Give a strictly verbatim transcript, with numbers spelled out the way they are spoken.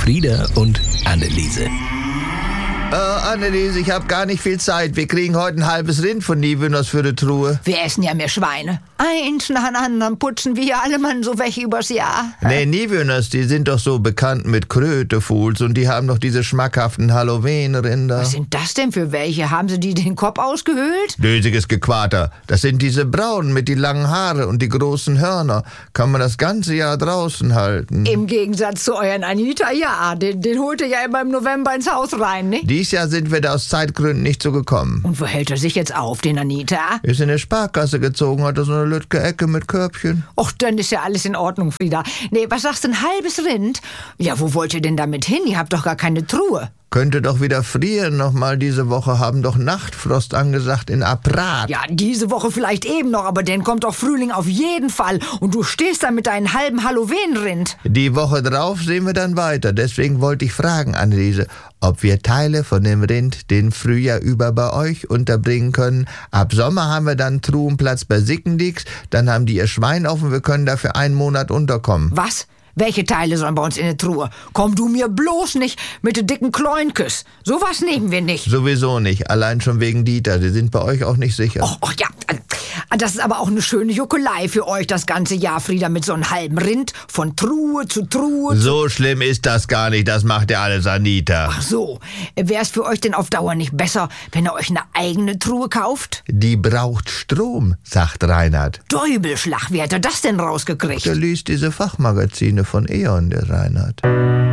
Frieda und Anneliese. Äh, Anneliese, ich habe gar nicht viel Zeit. Wir kriegen heute ein halbes Rind von Niewöhners für die Truhe. Wir essen ja mehr Schweine. Eins nach dem anderen putzen wir ja alle Mann so weg übers Jahr. Nee, Niewöhners, die sind doch so bekannt mit Krötefuhls und die haben doch diese schmackhaften Halloween-Rinder. Was sind das denn für welche? Haben sie die den Kopf ausgehöhlt? Lösiges Gequater. Das sind diese braunen mit die langen Haare und die großen Hörner. Kann man das ganze Jahr draußen halten. Im Gegensatz zu euren Anita, ja. Den, den holt ihr ja immer im November ins Haus rein, ne? Dies Jahr sind wir da aus Zeitgründen nicht so gekommen. Und wo hält er sich jetzt auf, den Anita? Ist in eine Sparkasse gezogen, hat er so eine lütke Ecke mit Körbchen. Och, dann ist ja alles in Ordnung, Frieda. Nee, was sagst du, ein halbes Rind? Ja, wo wollt ihr denn damit hin? Ihr habt doch gar keine Truhe. Könnte doch wieder frieren noch mal diese Woche, haben doch Nachtfrost angesagt in Aprat. Ja, diese Woche vielleicht eben noch, aber dann kommt doch Frühling auf jeden Fall und du stehst da mit deinem halben Halloween-Rind. Die Woche drauf sehen wir dann weiter. Deswegen wollte ich fragen, Anneliese, ob wir Teile von dem Rind den Frühjahr über bei euch unterbringen können. Ab Sommer haben wir dann Truhenplatz bei Sickendieks, dann haben die ihr Schwein auf und wir können da für einen Monat unterkommen. Was? Welche Teile sollen bei uns in der Truhe? Komm du mir bloß nicht mit den dicken Kloinkes. Sowas nehmen wir nicht. Sowieso nicht, allein schon wegen Dieter. Die sind bei euch auch nicht sicher. Och, och ja, das ist aber auch eine schöne Juckelei für euch das ganze Jahr, Frieda, mit so einem halben Rind von Truhe zu Truhe. So schlimm ist das gar nicht, das macht ja alles Anita. Ach so, wär's für euch denn auf Dauer nicht besser, wenn ihr euch eine eigene Truhe kauft? Die braucht Strom, sagt Reinhard. Däubelschlag, wie hat er das denn rausgekriegt? Der liest diese Fachmagazine von E.ON, der Reinhard.